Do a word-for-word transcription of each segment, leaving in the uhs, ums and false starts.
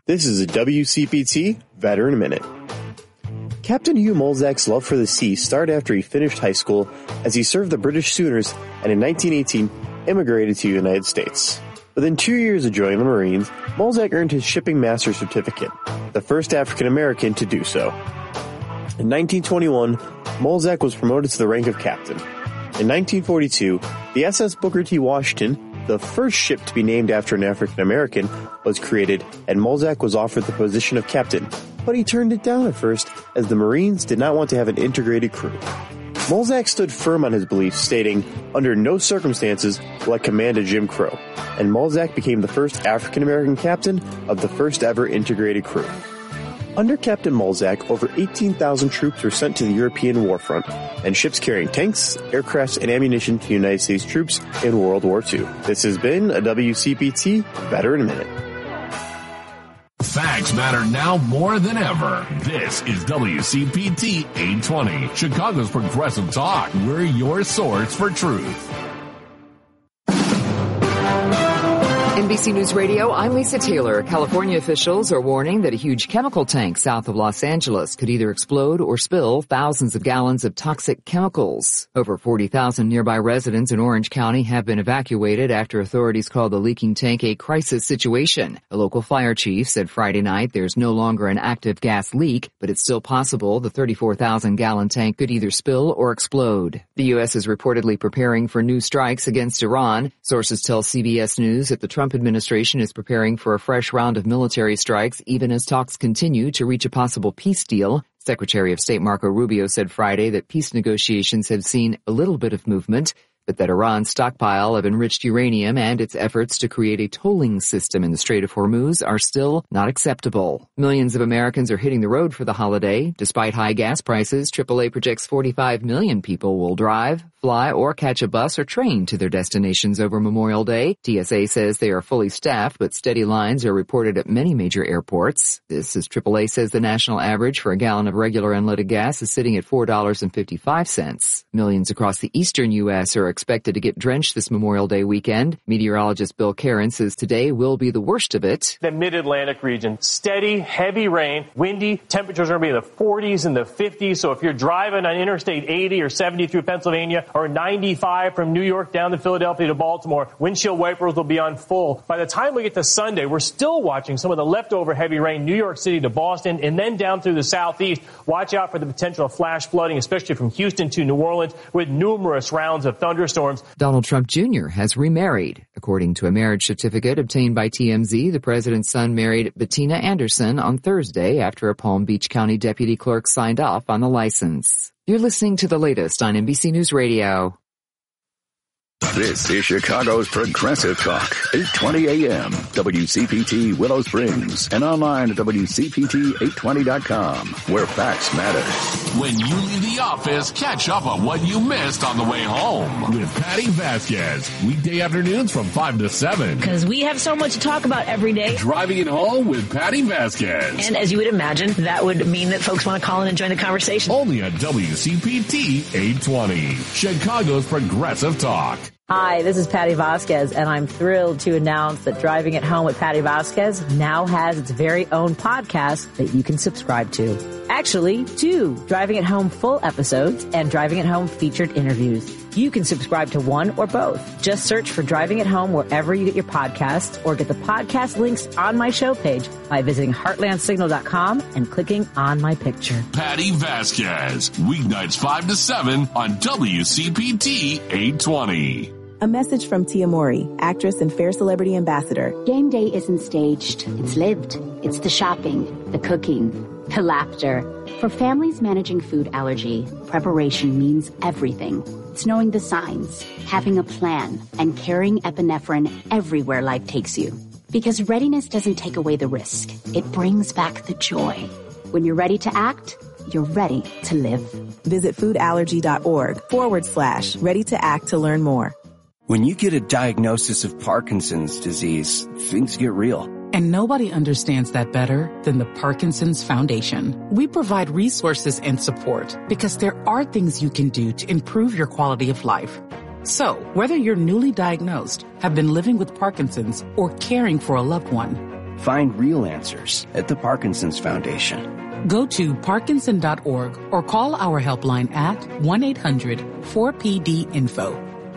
This is a W C P T Veteran Minute. Captain Hugh Molzak's love for the sea started after he finished high school, as he served the British Sooners and in nineteen eighteen immigrated to the United States. Within two years of joining the Marines, Molzak earned his Shipping Master Certificate, the first African American to do so. In nineteen twenty-one, Molzak was promoted to the rank of captain. In nineteen forty-two, the S S Booker T. Washington, the first ship to be named after an African American, was created, and Molzak was offered the position of captain, but he turned it down at first as the Marines did not want to have an integrated crew. Molzak stood firm on his beliefs, stating, "Under no circumstances will I command a Jim Crow," and Molzak became the first African American captain of the first ever integrated crew. Under Captain Molzak, over eighteen thousand troops were sent to the European warfront, and ships carrying tanks, aircrafts, and ammunition to United States troops in World War Two. This has been a W C P T Veteran Minute. Facts matter now more than ever. This is W C P T eight twenty, Chicago's Progressive Talk. We're your source for truth. N B C News Radio, I'm Lisa Taylor. California officials are warning that a huge chemical tank south of Los Angeles could either explode or spill thousands of gallons of toxic chemicals. Over forty thousand nearby residents in Orange County have been evacuated after authorities called the leaking tank a crisis situation. A local fire chief said Friday night there's no longer an active gas leak, but it's still possible the thirty-four thousand gallon tank could either spill or explode. The U S is reportedly preparing for new strikes against Iran. Sources tell C B S News that the Trump administration is preparing for a fresh round of military strikes even as talks continue to reach a possible peace deal. Secretary of State Marco Rubio said Friday that peace negotiations have seen a little bit of movement, but that Iran's stockpile of enriched uranium and its efforts to create a tolling system in the Strait of Hormuz are still not acceptable. Millions of Americans are hitting the road for the holiday. Despite high gas prices, triple A projects forty-five million people will drive, fly, or catch a bus or train to their destinations over Memorial Day. T S A says they are fully staffed, but steady lines are reported at many major airports. This as triple A says the national average for a gallon of regular unleaded gas is sitting at four dollars and fifty-five cents. Millions across the eastern U S are expected to get drenched this Memorial Day weekend. Meteorologist Bill Karen says today will be the worst of it. The mid-Atlantic region, steady, heavy rain, windy, temperatures are going to be in the forties and the fifties. So if you're driving on Interstate eighty or seventy through Pennsylvania or ninety-five from New York down to Philadelphia to Baltimore, windshield wipers will be on full. By the time we get to Sunday, we're still watching some of the leftover heavy rain, New York City to Boston, and then down through the southeast. Watch out for the potential of flash flooding, especially from Houston to New Orleans, with numerous rounds of thunderstorms. Donald Trump Junior has remarried. According to a marriage certificate obtained by T M Z, the president's son married Bettina Anderson on Thursday after a Palm Beach County deputy clerk signed off on the license. You're listening to the latest on N B C News Radio. This is Chicago's Progressive Talk, eight twenty A M, W C P T Willow Springs, and online at W C P T eight twenty dot com, where facts matter. When you leave the office, catch up on what you missed on the way home with Patty Vasquez. Weekday afternoons from five to seven. Because we have so much to talk about every day. Driving it home with Patty Vasquez. And as you would imagine, that would mean that folks want to call in and join the conversation. Only at W C P T eight twenty, Chicago's Progressive Talk. Hi, this is Patty Vasquez, and I'm thrilled to announce that Driving It Home with Patty Vasquez now has its very own podcast that you can subscribe to. Actually, two Driving It Home full episodes and Driving It Home featured interviews. You can subscribe to one or both. Just search for Driving It Home wherever you get your podcasts, or get the podcast links on my show page by visiting heartland signal dot com and clicking on my picture. Patty Vasquez, weeknights five to seven on W C P T eight twenty. A message from Tia Mowry, actress and Fair Celebrity Ambassador. Game day isn't staged. It's lived. It's the shopping, the cooking, the laughter. For families managing food allergy, preparation means everything. It's knowing the signs, having a plan, and carrying epinephrine everywhere life takes you. Because readiness doesn't take away the risk. It brings back the joy. When you're ready to act, you're ready to live. Visit foodallergy.org forward slash ready to act to learn more. When you get a diagnosis of Parkinson's disease, things get real. And nobody understands that better than the Parkinson's Foundation. We provide resources and support because there are things you can do to improve your quality of life. So, whether you're newly diagnosed, have been living with Parkinson's, or caring for a loved one, Find real answers at the Parkinson's Foundation. Go to parkinson dot org or call our helpline at one eight hundred four P D info.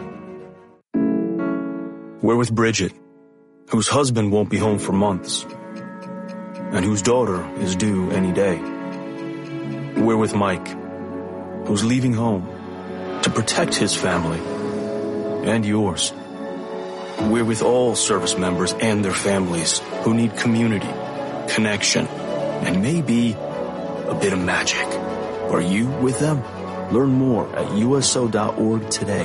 We're with Bridget, whose husband won't be home for months, and whose daughter is due any day. We're with Mike, who's leaving home to protect his family and yours. We're with all service members and their families who need community, connection, and maybe a bit of magic. Are you with them? Learn more at U S O dot org today.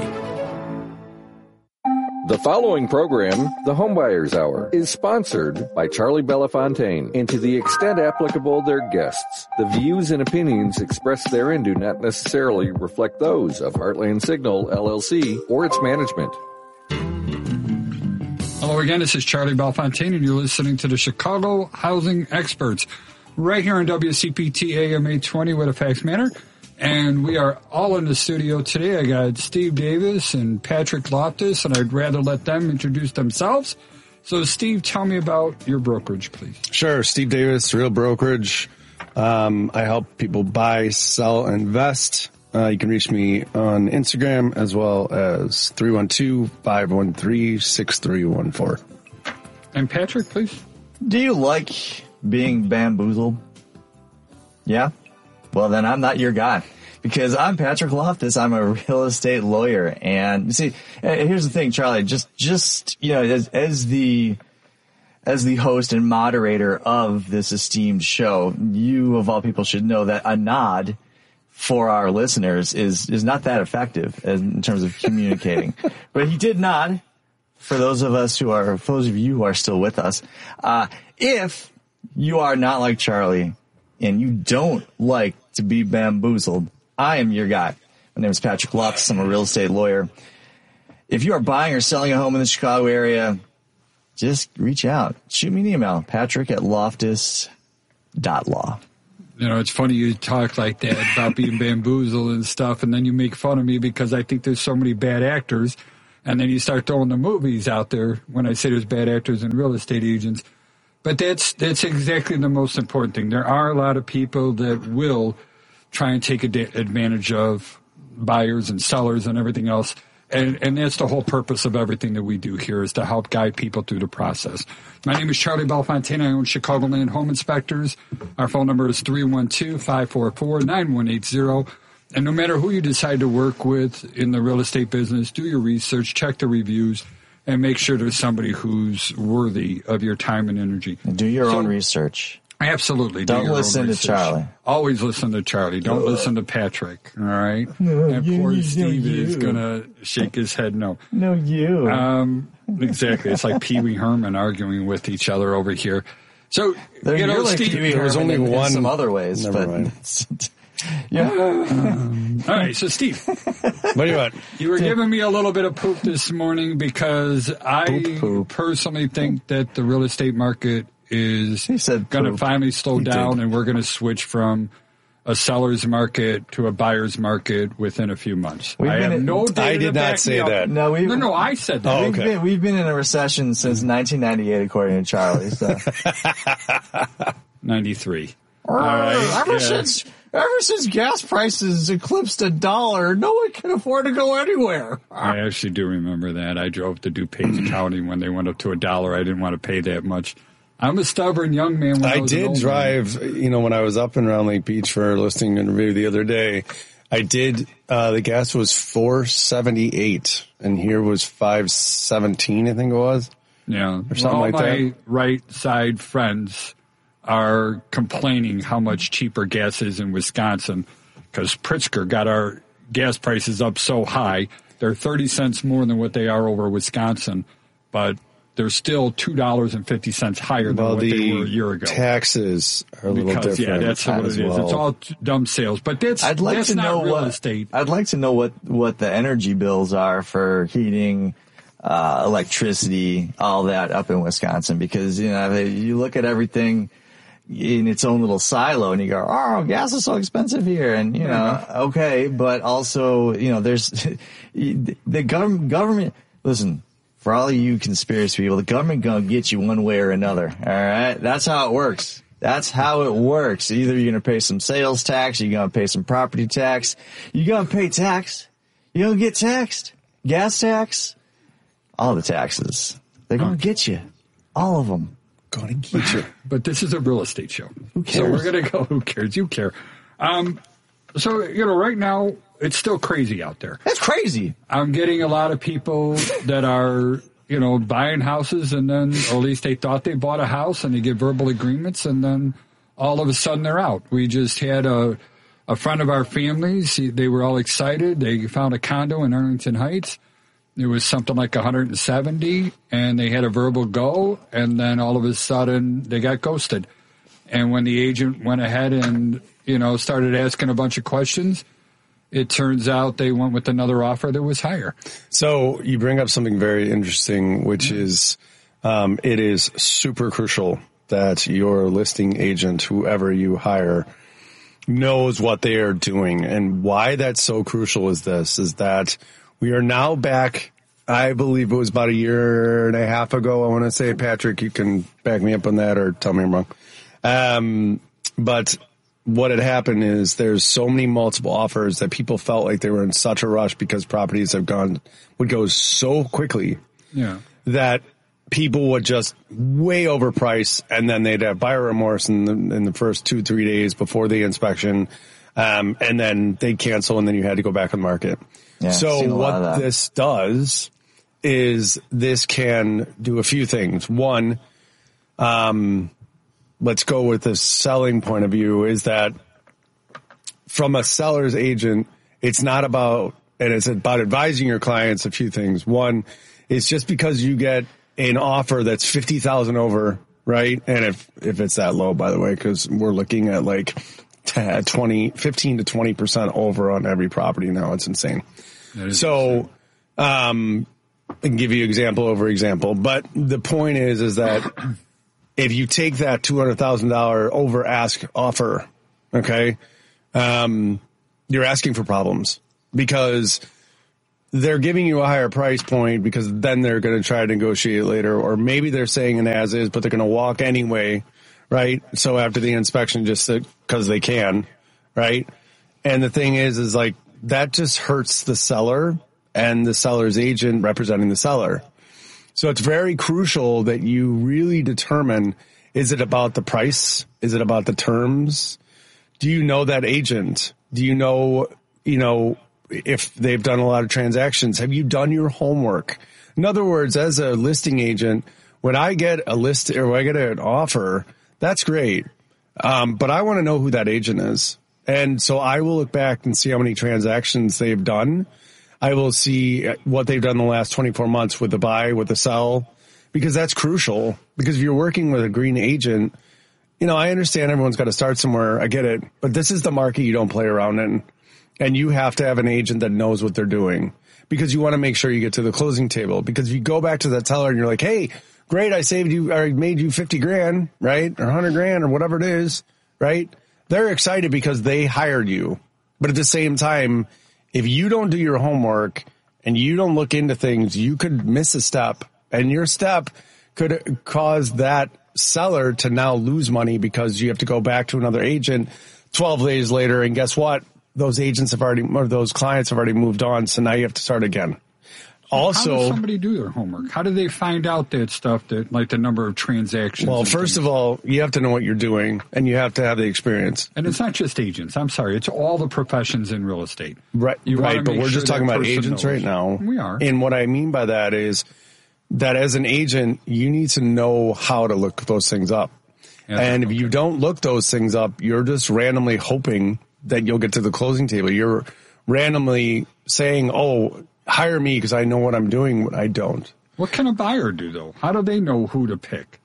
The following program, The Homebuyers Hour, is sponsored by Charlie Belafontaine, and to the extent applicable, their guests. The views and opinions expressed therein do not necessarily reflect those of Heartland Signal, L L C, or its management. Hello again, this is Charlie Belafontaine, and you're listening to the Chicago Housing Experts right here on W C P T A M eight twenty with a fax manner. And we are all in the studio today. I got Steve Davis and Patrick Loftus, and I'd rather let them introduce themselves. So, Steve, tell me about your brokerage, please. Sure. Steve Davis, Real Brokerage. Um, I help people buy, sell, invest. Uh, you can reach me on Instagram as well as three one two, five one three, six three one four. And Patrick, please. Do you like being bamboozled? Yeah? Well, then I'm not your guy, because I'm Patrick Loftus. I'm a real estate lawyer. And you see, here's the thing, Charlie, just, just, you know, as, as the, as the host and moderator of this esteemed show, you of all people should know that a nod for our listeners is, is not that effective in terms of communicating. But he did nod for those of us who are, for those of you who are still with us. Uh, if you are not like Charlie and you don't like to be bamboozled, I am your guy. My name is Patrick Loftus. I'm a real estate lawyer. If you are buying or selling a home in the Chicago area, just reach out. Shoot me an email, patrick at loftus dot law. You know, it's funny you talk like that about being bamboozled and stuff, and then you make fun of me because I think there's so many bad actors, and then you start throwing the movies out there when I say there's bad actors and real estate agents. But that's that's exactly the most important thing. There are a lot of people that will try and take ad- advantage of buyers and sellers and everything else. And, and that's the whole purpose of everything that we do here, is to help guide people through the process. My name is Charlie Belafontaine. I own Chicagoland Home Inspectors. Our phone number is three one two, five four four, nine one eight zero. And no matter who you decide to work with in the real estate business, do your research, check the reviews, and make sure there's somebody who's worthy of your time and energy. Do your so, own research. Absolutely. Don't do your listen own to research. Charlie. Always listen to Charlie. Don't uh, listen to Patrick. All right? No, and you, poor you, Steve you. is going to shake his head no. No, you. Um, exactly. It's like Pee Wee Herman arguing with each other over here. So, there, you know, like Steve, there was only in, one. In some other ways, Never but. Mind. Yeah. Um, all right, so Steve, what do you want? You were giving me a little bit of poop this morning because I poop, poop. personally think that the real estate market is going to finally slow he down, did. and we're going to switch from a seller's market to a buyer's market within a few months. We've I have in, no data I did to not back say me up. that. No, we no, no, I said that. Oh, we've, okay. been, we've been in a recession since nineteen ninety-eight, according to Charlie. So. ninety-three. All right, ever yeah. since ever since gas prices eclipsed a dollar, no one can afford to go anywhere. I actually do remember that. I drove to DuPage County when they went up to a dollar. I didn't want to pay that much. I'm a stubborn young man. When I, I was an did old drive, man. you know, when I was up in Round Lake Beach for a listing interview the other day, I did, uh, the gas was four seventy-eight and here was five seventeen, I think it was. Yeah. Or something all like my that. right side friends are complaining how much cheaper gas is in Wisconsin because Pritzker got our gas prices up so high. They're thirty cents more than what they are over Wisconsin, but they're still two dollars and fifty cents higher than well, what the they were a year ago. Taxes are a little because, different. Yeah, that's what it is. Well. It's all t- dumb sales, but that's, I'd like that's to not know real what, estate. I'd like to know what, what the energy bills are for heating, uh, electricity, all that up in Wisconsin, because, you know, they, you look at everything in its own little silo and you go, oh, gas is so expensive here. And, you know, okay, but also, you know, there's the government, government, listen, for all of you conspiracy people, the government gonna get you one way or another. All right, that's how it works. That's how it works. Either you're gonna pay some sales tax, you're gonna pay some property tax, you're gonna pay tax, you're gonna get taxed, gas tax, all the taxes. They're gonna get you, all of them. Gonna get you. But this is a real estate show. Who cares? So we're gonna go. Who cares? You care. Um, so you know, right now it's still crazy out there. That's crazy. I'm getting a lot of people that are, you know, buying houses and then, or at least they thought they bought a house and they get verbal agreements and then all of a sudden they're out. We just had a, a friend of our families. He, they were all excited. They found a condo in Arlington Heights. It was something like one hundred seventy and they had a verbal go and then all of a sudden they got ghosted. And when the agent went ahead and, you know, started asking a bunch of questions, it turns out they went with another offer that was higher. So you bring up something very interesting, which mm-hmm. is um, it is super crucial that your listing agent, whoever you hire, knows what they are doing. And why that's so crucial is this, is that we are now back, I believe it was about a year and a half ago. I want to say, Patrick, you can back me up on that or tell me I'm wrong. Um, but what had happened is there's so many multiple offers that people felt like they were in such a rush because properties have gone, would go so quickly yeah. that people would just way overprice and then they'd have buyer remorse in the, in the first two, three days before the inspection. Um, and then they'd cancel and then you had to go back on market. Yeah, so what this does is this can do a few things. One, um, let's go with the selling point of view, is that from a seller's agent, it's not about, and it's about advising your clients a few things. One, it's just because you get an offer that's fifty thousand over, right? And if, if it's that low, by the way, because we're looking at like twenty, fifteen to twenty percent over on every property now. It's insane. So, um, I can give you example over example, but the point is, is that if you take that two hundred thousand dollars over ask offer, okay, um, you're asking for problems because they're giving you a higher price point because then they're going to try to negotiate later, or maybe they're saying an as is, but they're going to walk anyway, right? So after the inspection, just because they can, right? And the thing is, is like that just hurts the seller and the seller's agent representing the seller. So it's very crucial that you really determine, is it about the price? Is it about the terms? Do you know that agent? Do you know, you know, if they've done a lot of transactions? Have you done your homework? In other words, as a listing agent, when I get a list or when I get an offer, that's great. Um, but I want to know who that agent is. And so I will look back and see how many transactions they've done. I will see what they've done the last twenty-four months with the buy, with the sell, because that's crucial. Because if you're working with a green agent, you know, I understand everyone's got to start somewhere. I get it. But this is the market you don't play around in. And you have to have an agent that knows what they're doing because you want to make sure you get to the closing table. Because if you go back to that seller and you're like, hey, great, I saved you, or I made you fifty grand, right? Or one hundred grand or whatever it is, right? They're excited because they hired you. But at the same time, if you don't do your homework and you don't look into things, you could miss a step, and your step could cause that seller to now lose money because you have to go back to another agent twelve days later. And guess what? Those agents have already, or those clients have already moved on. So now you have to start again. Also, how does somebody do their homework? How do they find out that stuff, that like the number of transactions? Well, first of all, you have to know what you're doing and you have to have the experience. And it's not just agents. I'm sorry. It's all the professions in real estate. Right. You right. But we're sure just talking about agents knows. right now. We are. And what I mean by that is that as an agent, you need to know how to look those things up. Yeah, and if okay. you don't look those things up, you're just randomly hoping that you'll get to the closing table. You're randomly saying, oh, hire me because I know what I'm doing when I don't. What can a buyer do, though? How do they know who to pick?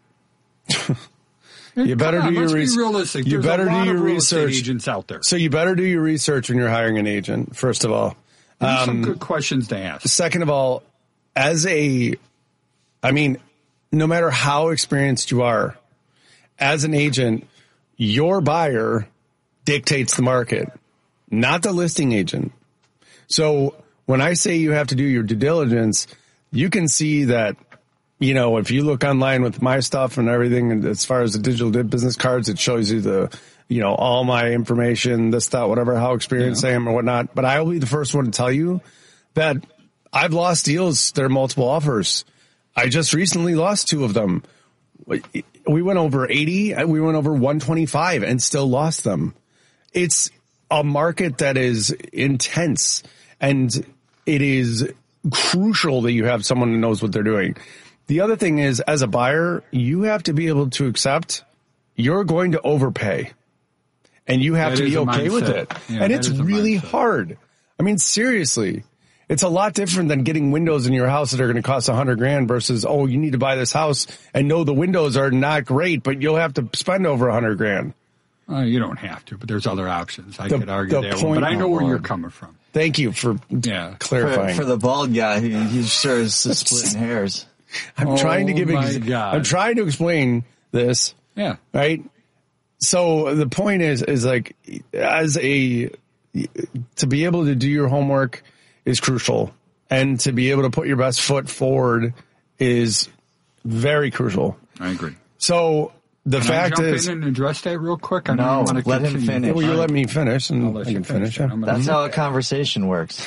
you better on, do your research. research. You There's better a lot do your of real research. estate agents out there. So you better do your research when you're hiring an agent, first of all. Um, some good questions to ask. Second of all, as a, I mean, no matter how experienced you are, as an agent, your buyer dictates the market, not the listing agent. So when I say you have to do your due diligence, you can see that, you know, if you look online with my stuff and everything, and as far as the digital business cards, it shows you the, you know, all my information, this, that, whatever, how experienced yeah. I am or whatnot. But I will be the first one to tell you that I've lost deals that are multiple offers. I just recently lost two of them. We went over eighty, we went over one twenty-five and still lost them. It's a market that is intense, and it is crucial that you have someone who knows what they're doing. The other thing is, as a buyer, you have to be able to accept you're going to overpay, and you have that to be okay mindset. with it. Yeah, and it's really mindset. hard. I mean, seriously, it's a lot different than getting windows in your house that are going to cost a hundred grand versus, oh, you need to buy this house and know the windows are not great, but you'll have to spend over a hundred grand. Uh, you don't have to, but there's other options. I The- could argue the that point- one, but I know where oh, you're Lord. coming from. Thank you for Yeah. clarifying. For, for the bald guy, he, he sure is splitting hairs. I'm trying to Oh, give. my Ex- God. I'm trying to explain this. Yeah. Right. So the point is, is like, as a, to be able to do your homework is crucial, and to be able to put your best foot forward is very crucial. I agree. So the Can fact I jump is, in and address that real quick? I No, know you want to let him continue. finish. well, you let me finish, and I'll let I you can finish finish. it. yeah. I'm gonna- That's how a conversation works.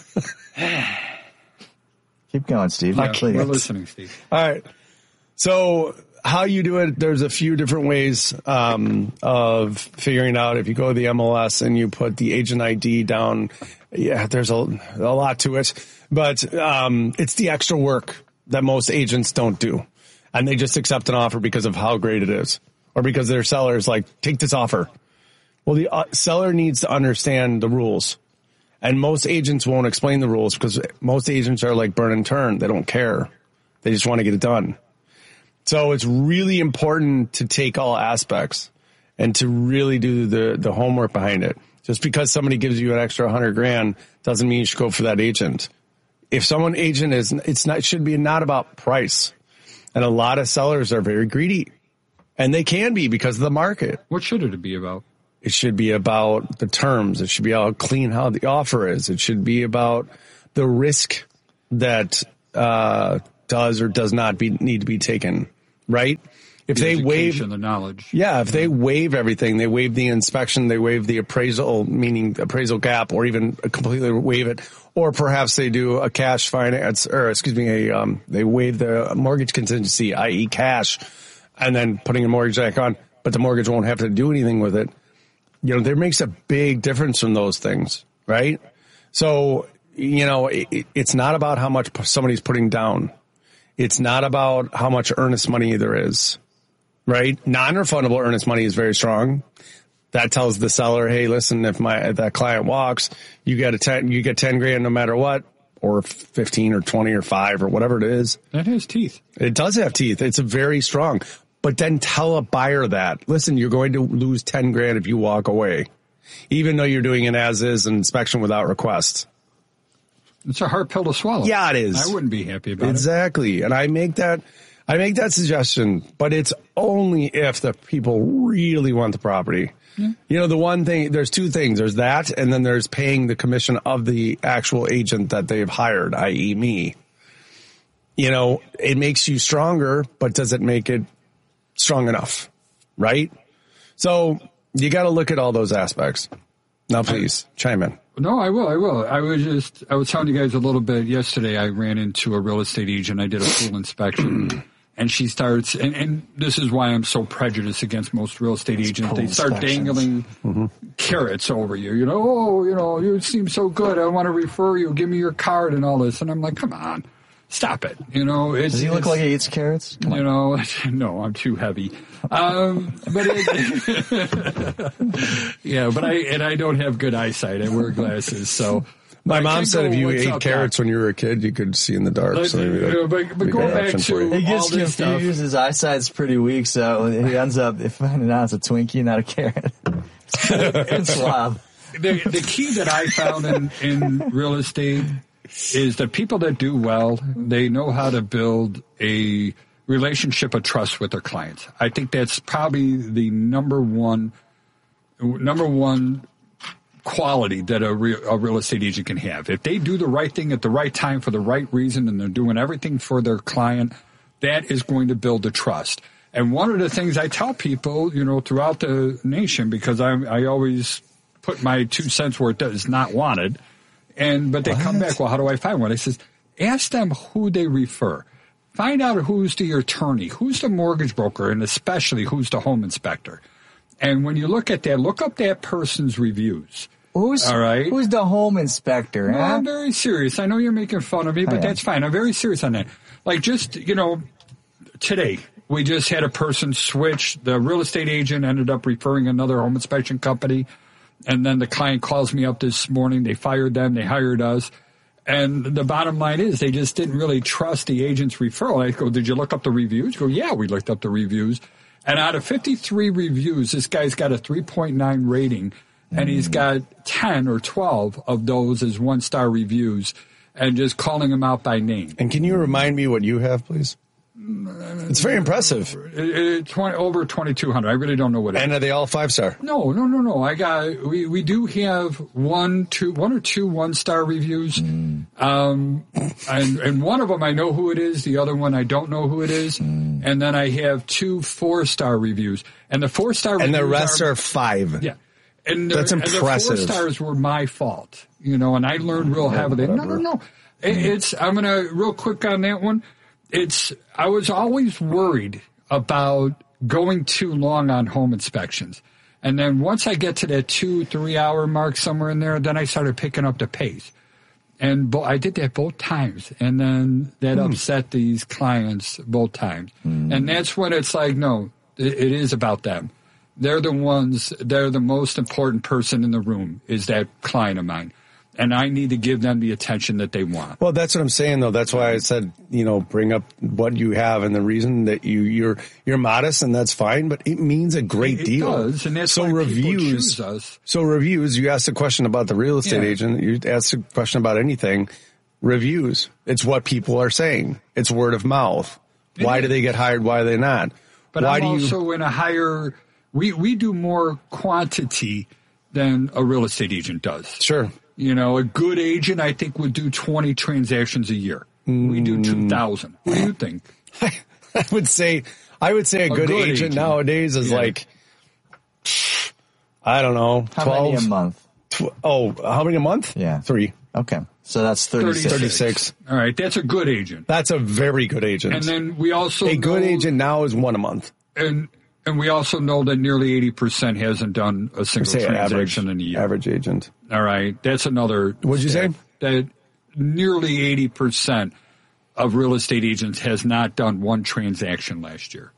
Keep going, Steve. Yeah, Please. we're listening, Steve. All right. So how you do it, there's a few different ways um, of figuring out. If you go to the M L S and you put the agent I D down, yeah, there's a, a lot to it. But um, it's the extra work that most agents don't do. And they just accept an offer because of how great it is. Or because their seller is like, take this offer. Well, the uh, seller needs to understand the rules. And most agents won't explain the rules because most agents are like burn and turn. They don't care. They just want to get it done. So it's really important to take all aspects and to really do the, the homework behind it. Just because somebody gives you an extra hundred grand doesn't mean you should go for that agent. If someone agent is, it's not, it should be not about price. And a lot of sellers are very greedy, and they can be because of the market. What should it be about? It should be about the terms. It should be how clean how the offer is. It should be about the risk that uh, does or does not be, need to be taken, right? If The they waive education, the knowledge. yeah, if they waive everything, they waive the inspection, they waive the appraisal, meaning appraisal gap, or even completely waive it, or perhaps they do a cash finance, or excuse me, a um, they waive the mortgage contingency, that is cash, and then putting a mortgage back on, but the mortgage won't have to do anything with it. You know, there makes a big difference from those things, right? So, you know, it, it's not about how much somebody's putting down. It's not about how much earnest money there is. Right? Non-refundable earnest money is very strong. That tells the seller, hey, listen, if my, if that client walks, you get a ten, you get ten grand no matter what, or fifteen or twenty or five or whatever it is. That has teeth. It does have teeth. It's a very strong, but then tell a buyer that, listen, you're going to lose ten grand if you walk away, even though you're doing an as-is inspection without request. It's a hard pill to swallow. Yeah, it is. I wouldn't be happy about Exactly. And I make that, I make that suggestion, but it's only if the people really want the property. Yeah. You know, the one thing, there's two things. There's that, and then there's paying the commission of the actual agent that they've hired, that is me. You know, it makes you stronger, but does it make it strong enough? Right? So you got to look at all those aspects. Now, please, chime in. it. No, I will. I will. I was just, I was telling you guys a little bit yesterday. I ran into a real estate agent. I did a full inspection. And she starts, and, and this is why I'm so prejudiced against most real estate agents. They start dangling mm-hmm. carrots over you. You know, oh, you know, you seem so good. I want to refer you. Give me your card and all this. And I'm like, come on, stop it. You know, it's, Does he look it's, like he eats carrots? Come you know, no, I'm too heavy. Um, but it, yeah, but I and I don't have good eyesight. I wear glasses, so. My I mom can't said go, if you "What's ate up, carrots Doc?" when you were a kid, you could see in the dark. But, So maybe that uh, but, but be a going good back option for to you. He gets all this stuff. confused. His eyesight's pretty weak, so he ends up finding out it's a Twinkie, not a carrot. It's slob. The, the key that I found in, in real estate is that people that do well, they know how to build a relationship of trust with their clients. I think that's probably the number one, number one quality that a real, a real estate agent can have. If they do the right thing at the right time for the right reason and they're doing everything for their client, that is going to build the trust. And one of the things I tell people, you know, throughout the nation, because I, I always put my two cents where it is not wanted, and but they what? come back, well, how do I find one? I says, ask them who they refer. Find out who's the attorney, who's the mortgage broker, and especially who's the home inspector. And when you look at that, look up that person's reviews. Who's, all right? Who's the home inspector? No, huh? I'm very serious. I know you're making fun of me, but that's fine. I'm very serious on that. Like just, you know, today we just had a person switch. The real estate agent ended up referring another home inspection company. And then the client calls me up this morning. They fired them. They hired us. And the bottom line is they just didn't really trust the agent's referral. I go, did you look up the reviews? I go, yeah, we looked up the reviews. And out of fifty-three reviews, this guy's got a three point nine rating. And mm. he's got ten or twelve of those as one-star reviews and just calling them out by name. And can you remind me what you have, please? It's very impressive. It, it, twenty, over twenty-two hundred. I really don't know what it is. And are they all five-star? No, no, no, no. I got, we, we do have one, two, one or two one-star reviews. Mm. Um, and, and one of them I know who it is. The other one I don't know who it is. Mm. And then I have two four-star reviews. And the four-star reviews And the rest are, are five. Yeah. And the, That's impressive. And the four stars were my fault, you know, and I learned real heavily. No, no, no. It, it's, I'm going to, real quick on that one. It's, I was always worried about going too long on home inspections. And then once I get to that two, three hour mark somewhere in there, then I started picking up the pace. And bo- I did that both times. And then that mm. upset these clients both times. Mm. And that's when it's like, no, it, it is about them. They're the ones, they're the most important person in the room is that client of mine. And I need to give them the attention that they want. Well, that's what I'm saying, though. That's why I said, you know, bring up what you have and the reason that you, you're you're modest, and that's fine, but it means a great it deal. It does, and that's so why reviews, people choose us. So reviews, you asked a question about the real estate Yeah. agent, you asked a question about anything. Reviews, it's what people are saying. It's word of mouth. It why is. do they get hired? Why are they not? But why I'm do also you, in a higher, we, we do more quantity than a real estate agent does. Sure. You know, a good agent, I think, would do twenty transactions a year. Mm. We do two thousand. What do you think? I would say, I would say a, a good, good agent, agent nowadays is yeah. like, I don't know, how twelve many a month? Tw- oh, how many a month? Yeah. Three. Okay. So that's thirty-six. thirty-six. All right. That's a good agent. That's a very good agent. And then we also A good know, agent now is one a month. And and we also know that nearly eighty percent hasn't done a single say transaction average, in a year. Average agent. All right. That's another. What'd you say? That nearly eighty percent of real estate agents has not done one transaction last year.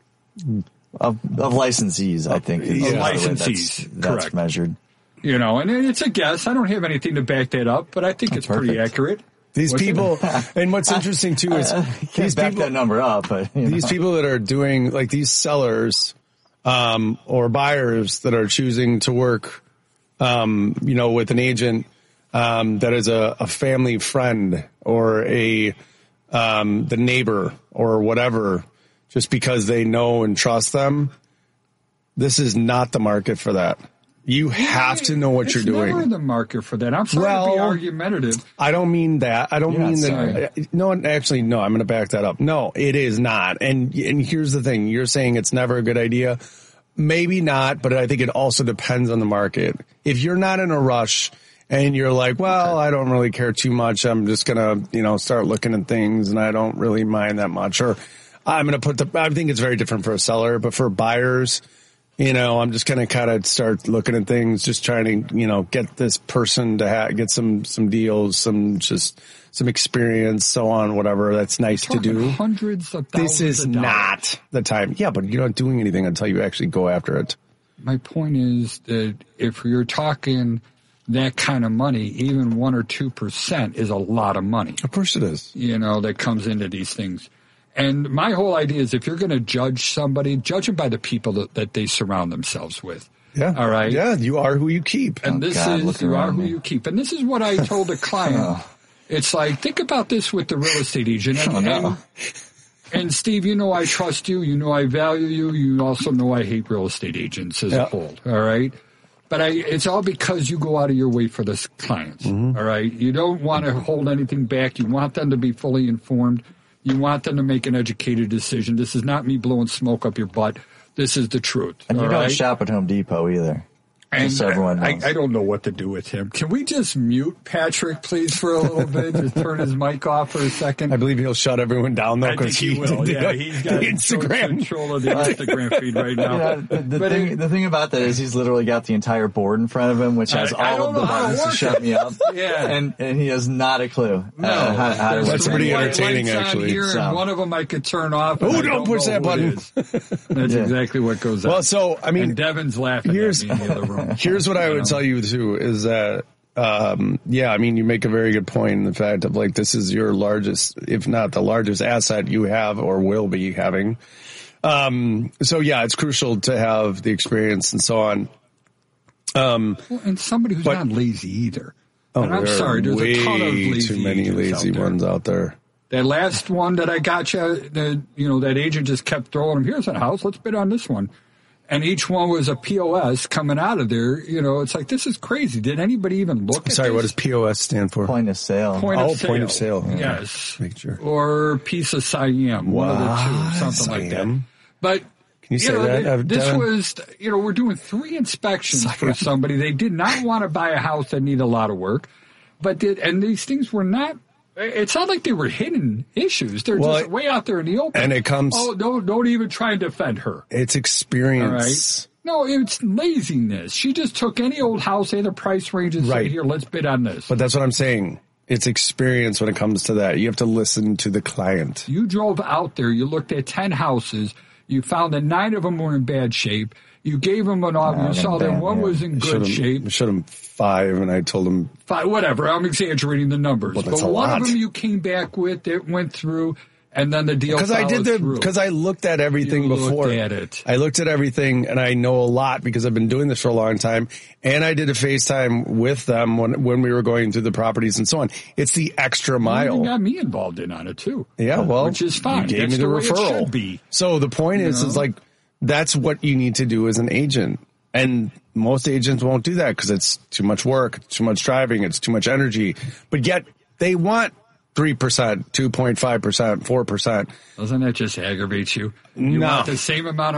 Of, of licensees, I think. Of yeah. licensees. That's, that's correct. measured. You know, and it's a guess. I don't have anything to back that up, but I think That's it's pretty perfect. accurate. These What's people, and what's interesting too is uh, these back people, that number up, but you these know. people that are doing, like these sellers, um, or buyers that are choosing to work, um, you know, with an agent, um, that is a, a family friend or a, um, the neighbor or whatever, just because they know and trust them. This is not the market for that. You have to know what it's you're doing. Never the market for that. I'm sorry well, to be argumentative. I don't mean that. I don't You're mean that. Sorry. No, actually, no. I'm going to back that up. No, it is not. And and here's the thing: you're saying it's never a good idea. Maybe not, but I think it also depends on the market. If you're not in a rush and you're like, well, I don't really care too much. I'm just going to, you know, start looking at things, and I don't really mind that much. Or I'm going to put the. I think it's very different for a seller, but for buyers. You know, I'm just going to kind of start looking at things, just trying to, you know, get this person to ha- get some, some deals, some just some experience, so on, whatever. That's nice to do. Hundreds of thousands This is of dollars. not the time. Yeah, but you're not doing anything until you actually go after it. My point is that if you're talking that kind of money, even one or two percent is a lot of money. Of course it is. You know, that comes into these things. And my whole idea is if you're going to judge somebody, judge them by the people that, that they surround themselves with. Yeah. All right. Yeah. You are who you keep. And oh, this God, is, you are who me. you keep. And this is what I told the client. oh. It's like, think about this with the real estate agent. And, oh, no. and, and Steve, you know I trust you. You know I value you. You also know I hate real estate agents as yeah. a whole. All right. But I, it's all because you go out of your way for the clients, Mm-hmm. all right? You don't want to hold anything back. You want them to be fully informed. You want them to make an educated decision. This is not me blowing smoke up your butt. This is the truth. And you all don't right? shop at Home Depot either. And Just so everyone I, knows. I don't know what to do with him. Can we just mute Patrick, please, for a little bit? Just turn his mic off for a second. I believe he'll shut everyone down, though, I think because he, he, will. did Yeah, the, he's got the Instagram. control of the Instagram feed right now. You know, the, the, But thing, it- the thing about that is he's literally got the entire board in front of him, which has I- I all don't of the know how to buttons to work shut it. me up. Yeah. And, and he has not a clue. No, uh, how, how to there's work That's it. pretty white entertaining, lights on actually. Here, So- and one of them I could turn off. Oh, and I don't push know that who it button. is. That's Yeah. exactly what goes on. Well, so, I mean, and Devin's laughing here's, at me in the other room. here's what I You would know? tell you, too, is that, um, yeah, I mean, you make a very good point in the fact of, like, this is your largest, if not the largest asset you have or will be having. Um, so, yeah, it's crucial to have the experience and so on. Um, Well, and somebody who's but- not lazy either. oh, and I'm there are sorry, there's way a ton of lazy too many agents lazy out there. ones out there. That last one that I got you, the, you know, that agent just kept throwing them, here's a house, let's bid on this one. And each one was a P O S coming out of there. You know, it's like, this is crazy. Did anybody even look at Sorry, this? what does P O S stand for? Point of sale. Point oh, of sale. point of sale. Yeah. Yes. Make sure. Or piece of Siam, one of the Wow, two, something like that. Siam. But, Can you say know, that, th- uh, this Devin? was, you know, we're doing three inspections for somebody. They did not want to buy a house that needed a lot of work. But did, and these things were not, it's not like they were hidden issues. They're Well, just way out there in the open. and it comes- Oh, don't, don't even try and defend her. It's All experience. right. No, it's laziness. She just took any old house, any price range, and Right. said, here, let's bid on this. But that's what I'm saying. It's experience when it comes to that. You have to listen to the client. You drove out there, you looked at ten houses, you found that nine of them were in bad shape. You gave them an offer, you saw that one was in good shape. I showed him five, and I told him, Five, whatever, I'm exaggerating the numbers. Well, that's but a one lot. of them you came back with, it went through, and then the deal because I did followed the through. because I looked at everything You looked before. at it. I looked at everything, and I know a lot because I've been doing this for a long time. And I did a FaceTime with them when when we were going through the properties and so on. It's the extra You mile. even got me involved in on it, too. Yeah, well, Which is fine. You gave That's me the, the way it referral. should be. So the point You is, know? is like that's what you need to do as an agent, and most agents won't do that because it's too much work, too much driving, it's too much energy. But yet they want three percent, two point five percent, four percent. Doesn't that just aggravate you? You No. want the same amount of